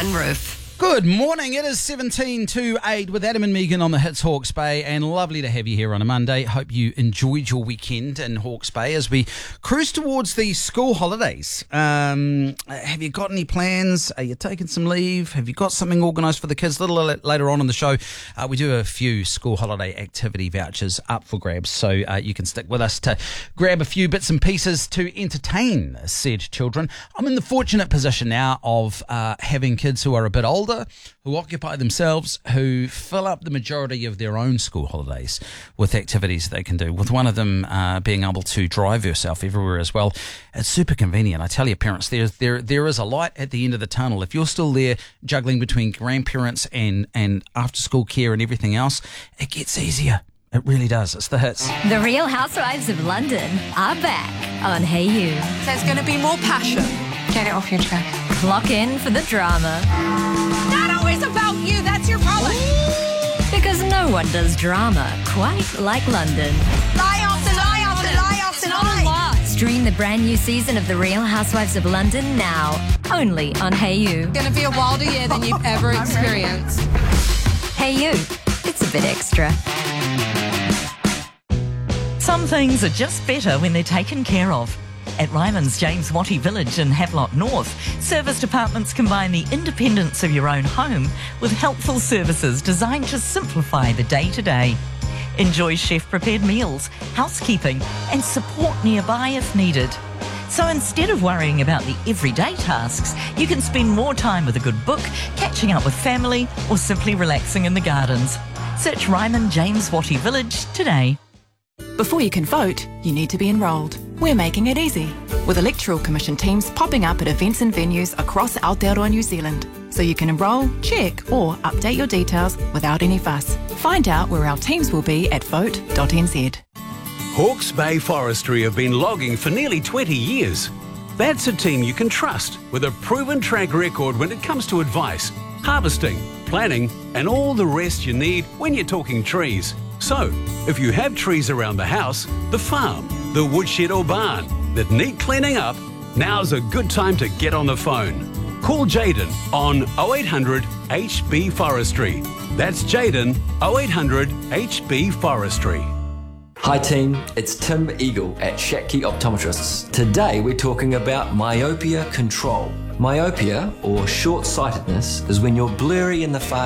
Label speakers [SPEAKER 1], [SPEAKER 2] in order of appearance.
[SPEAKER 1] Sunroof.
[SPEAKER 2] Good morning. It is 17 to 8 with Adam and Megan on the Hits Hawke's Bay, and lovely to have you here on a Monday. Hope you enjoyed your weekend in Hawke's Bay as we cruise towards the school holidays. Have you got any plans? Are you taking some leave? Have you got something organised for the kids? A little later on in the show, we do a few school holiday activity vouchers up for grabs, so you can stick with us to grab a few bits and pieces to entertain said children. I'm in the fortunate position now of having kids who are a bit older, who occupy themselves, who fill up the majority of their own school holidays with activities they can do, with one of them being able to drive herself everywhere as well. It's super convenient. I tell you, parents, there is a light at the end of the tunnel. If you're still there juggling between grandparents and after school care and everything else, it gets easier. It really does. It's the Hits.
[SPEAKER 1] The Real Housewives of London are back on Hey You.
[SPEAKER 3] There's going to be more passion. Get it off your chest.
[SPEAKER 1] Clock in for the drama.
[SPEAKER 3] Not always about you, that's your problem.
[SPEAKER 1] Because no one does drama quite like London.
[SPEAKER 3] Lie after lie after lie after lie.
[SPEAKER 1] Stream the brand new season of The Real Housewives of London now, only on Hey You.
[SPEAKER 3] It's going to be a wilder year than you've ever experienced.
[SPEAKER 1] Hey You, it's a bit extra.
[SPEAKER 4] Some things are just better when they're taken care of. At Ryman's James Wattie Village in Havelock North, service departments combine the independence of your own home with helpful services designed to simplify the day-to-day. Enjoy chef-prepared meals, housekeeping and support nearby if needed. So instead of worrying about the everyday tasks, you can spend more time with a good book, catching up with family or simply relaxing in the gardens. Search Ryman James Wattie Village today.
[SPEAKER 5] Before you can vote, you need to be enrolled. We're making it easy, with Electoral Commission teams popping up at events and venues across Aotearoa, New Zealand, so you can enrol, check or update your details without any fuss. Find out where our teams will be at vote.nz.
[SPEAKER 6] Hawke's Bay Forestry have been logging for nearly 20 years. That's a team you can trust, with a proven track record when it comes to advice, harvesting, planning and all the rest you need when you're talking trees. So, if you have trees around the house, the farm, the woodshed or barn that need cleaning up, now's a good time to get on the phone. Call Jaden on 0800 HB Forestry. That's Jaden 0800 HB Forestry.
[SPEAKER 7] Hi team, it's Tim Eagle at Shatke Optometrists. Today we're talking about myopia control. Myopia, or short-sightedness, is when you're blurry in the far